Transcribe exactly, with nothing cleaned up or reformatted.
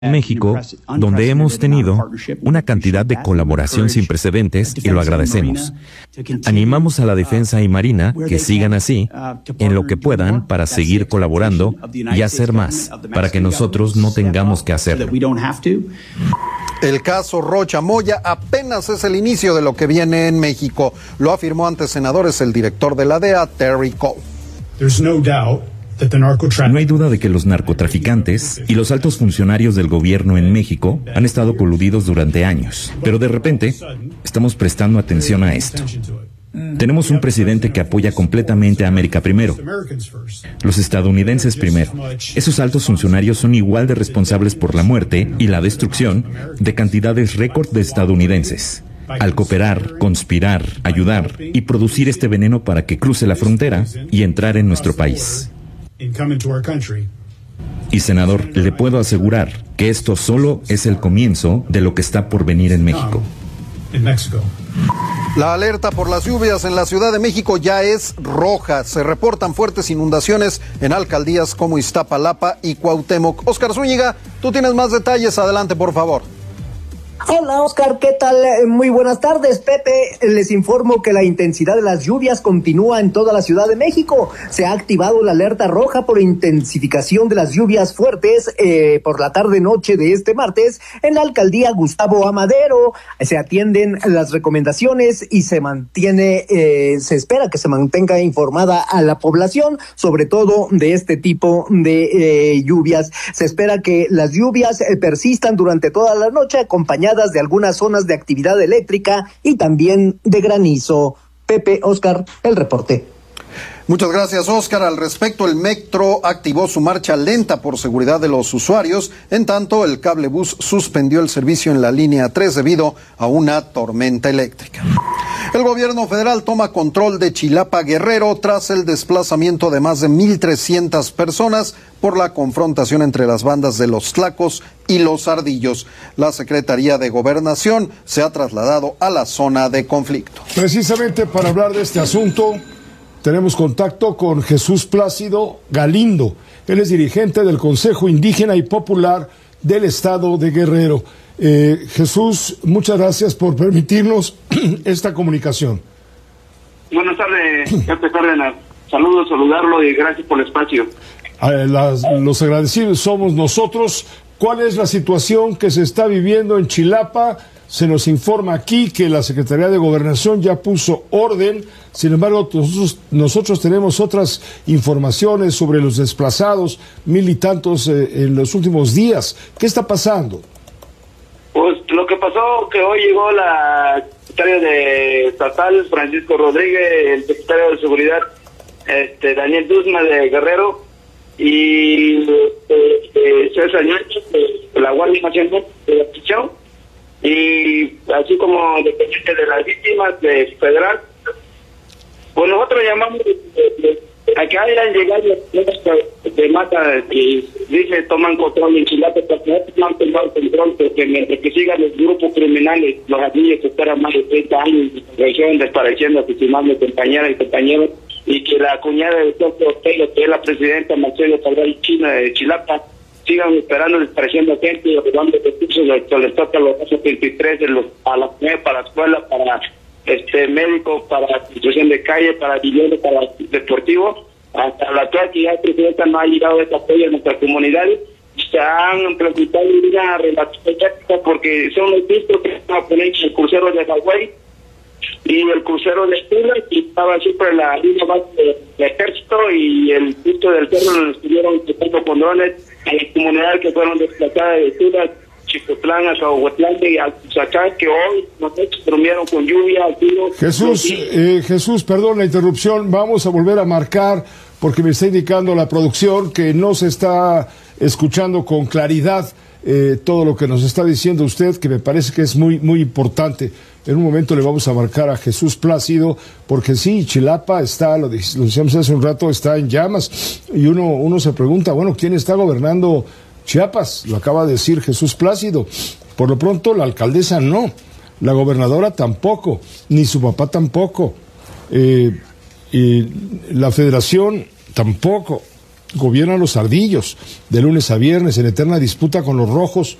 México, donde hemos tenido una cantidad de colaboración sin precedentes y lo agradecemos. Animamos a la defensa y Marina que sigan así, en lo que puedan, para seguir colaborando y hacer más, para que nosotros no tengamos que hacerlo. El caso Rocha Moya apenas es el inicio de lo que viene en México, lo afirmó ante senadores el director de la D E A, Terry Cole. No hay duda de que los narcotraficantes y los altos funcionarios del gobierno en México han estado coludidos durante años, pero de repente estamos prestando atención a esto. Tenemos un presidente que apoya completamente a América primero, los estadounidenses primero. Esos altos funcionarios son igual de responsables por la muerte y la destrucción de cantidades récord de estadounidenses, al cooperar, conspirar, ayudar y producir este veneno para que cruce la frontera y entrar en nuestro país. Y senador, le puedo asegurar que esto solo es el comienzo de lo que está por venir en México. La alerta por las lluvias en la Ciudad de México ya es roja. Se reportan fuertes inundaciones en alcaldías como Iztapalapa y Cuauhtémoc. Oscar Zúñiga, tú tienes más detalles. Adelante, por favor. Hola Oscar, ¿qué tal? Muy buenas tardes, Pepe. Les informo que la intensidad de las lluvias continúa en toda la Ciudad de México. Se ha activado la alerta roja por intensificación de las lluvias fuertes eh, por la tarde-noche de este martes en la alcaldía Gustavo Amadero. Se atienden las recomendaciones y se mantiene, eh, se espera que se mantenga informada a la población, sobre todo de este tipo de eh, lluvias. Se espera que las lluvias eh, persistan durante toda la noche, acompañadas de algunas zonas de actividad eléctrica y también de granizo. Pepe, Oscar, el reporte. Muchas gracias, Oscar. Al respecto, el Metro activó su marcha lenta por seguridad de los usuarios. En tanto, el cablebús suspendió el servicio en la línea tres debido a una tormenta eléctrica. El gobierno federal toma control de Chilapa, Guerrero, tras el desplazamiento de más de mil trescientas personas por la confrontación entre las bandas de los Tlacos y los Ardillos. La Secretaría de Gobernación se ha trasladado a la zona de conflicto. Precisamente para hablar de este asunto, tenemos contacto con Jesús Plácido Galindo. Él es dirigente del Consejo Indígena y Popular del Estado de Guerrero. Eh, Jesús, muchas gracias por permitirnos esta comunicación. Buenas tardes, Pepe Cárdenas. Saludos, saludarlo y gracias por el espacio. Eh, las, los agradecidos somos nosotros. ¿Cuál es la situación que se está viviendo en Chilapa? Se nos informa aquí que la Secretaría de Gobernación ya puso orden. Sin embargo, nosotros, nosotros tenemos otras informaciones sobre los desplazados, mil y tantos eh, en los últimos días. ¿Qué está pasando? Pues lo que pasó que hoy llegó la secretaria de Estatal, Francisco Rodríguez, el secretario de Seguridad, este Daniel Duzma de Guerrero, y eh, eh, César Ñáñez de la Guardia Nacional de la Pichao, y así como dependiente de las víctimas de Federal. Pues nosotros llamamos de, de, a que hayan llegado de mata y dice toman control en Chilapa, porque no han tomado control, porque mientras que sigan los grupos criminales, los ardillos que esperan más de treinta años en la región desapareciendo, asesinando compañeras y compañeros, y que la cuñada de Jorge Ortega, que es la presidenta Marcelo Cabral China de Chilapa, sigan esperando, desapareciendo gente y robando recursos, les toca los setenta y tres de los, a la para la escuela, para este médico, para construcción de calle, para vivienda, para deportivo. Hasta la actual que ya el presidente no ha llegado ese apoyo a nuestra comunidad, se han presentado una relación táctica porque son los pistos que van a poner el crucero de Hawái y el crucero de Tula, y estaba siempre la línea base del ejército, y el pisto del cerro nos estuvieron tocando con drones a las comunidades que fueron desplazadas de Tula, Chicotlán, a Cahuatlán y a Zacán, que hoy nos durmieron con lluvia. Tiro, Jesús, eh, Jesús, perdón la interrupción, vamos a volver a marcar porque me está indicando la producción que no se está escuchando con claridad eh, todo lo que nos está diciendo usted, que me parece que es muy, muy importante. En un momento le vamos a marcar a Jesús Plácido, porque sí, Chilapa está, lo, lo decíamos hace un rato, está en llamas, y uno, uno se pregunta, bueno, ¿quién está gobernando Chiapas? Lo acaba de decir Jesús Plácido. Por lo pronto la alcaldesa no, la gobernadora tampoco, ni su papá tampoco, eh, y la federación tampoco. gobiernan los ardillos, de lunes a viernes, en eterna disputa con los rojos